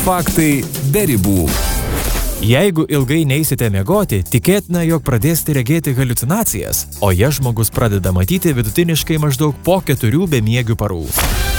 Faktai be ribų. Jeigu ilgai neisite miegoti, tikėtina, jog pradėsite regėti haliucinacijas, o jas žmogus pradeda matyti vidutiniškai maždaug po 4 bemiegių parų.